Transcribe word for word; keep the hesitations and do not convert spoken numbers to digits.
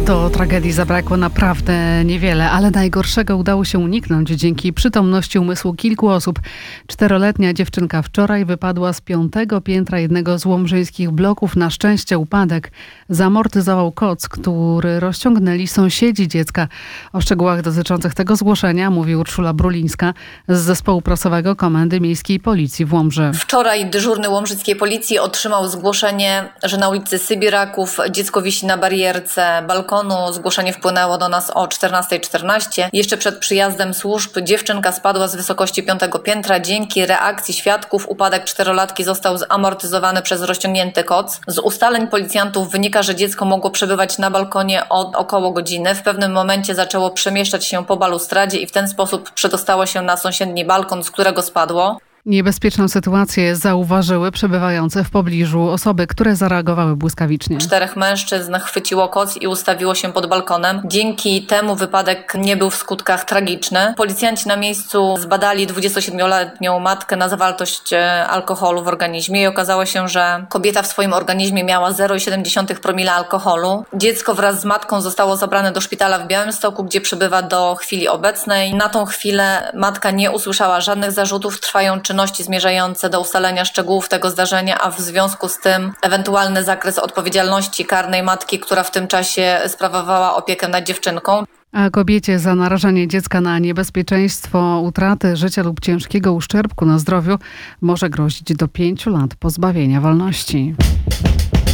Do tragedii zabrakło naprawdę niewiele, ale najgorszego udało się uniknąć dzięki przytomności umysłu kilku osób. Czteroletnia dziewczynka wczoraj wypadła z piątego piętra jednego z łomżyńskich bloków. Na szczęście upadek zamortyzował koc, który rozciągnęli sąsiedzi dziecka. O szczegółach dotyczących tego zgłoszenia mówi Urszula Brulińska z zespołu prasowego Komendy Miejskiej Policji w Łomży. Wczoraj dyżurny łomżyckiej policji otrzymał zgłoszenie, że na ulicy Sybiraków dziecko wisi na barierce balkonu. Zgłoszenie wpłynęło do nas o czternasta czternaście. Jeszcze przed przyjazdem służb dziewczynka spadła z wysokości piątego piętra. Dzięki reakcji świadków upadek czterolatki został zamortyzowany przez rozciągnięty koc. Z ustaleń policjantów wynika, że dziecko mogło przebywać na balkonie od około godziny. W pewnym momencie zaczęło przemieszczać się po balustradzie i w ten sposób przedostało się na sąsiedni balkon, z którego spadło. Niebezpieczną sytuację zauważyły przebywające w pobliżu osoby, które zareagowały błyskawicznie. Czterech mężczyzn chwyciło koc i ustawiło się pod balkonem. Dzięki temu wypadek nie był w skutkach tragiczny. Policjanci na miejscu zbadali dwudziestosiedmioletnią matkę na zawartość alkoholu w organizmie i okazało się, że kobieta w swoim organizmie miała zero przecinek siedem promila alkoholu. Dziecko wraz z matką zostało zabrane do szpitala w Białymstoku, gdzie przebywa do chwili obecnej. Na tą chwilę matka nie usłyszała żadnych zarzutów, trwają czynności zmierzające do ustalenia szczegółów tego zdarzenia, a w związku z tym ewentualny zakres odpowiedzialności karnej matki, która w tym czasie sprawowała opiekę nad dziewczynką. A kobiecie za narażanie dziecka na niebezpieczeństwo utraty życia lub ciężkiego uszczerbku na zdrowiu może grozić do pięciu lat pozbawienia wolności.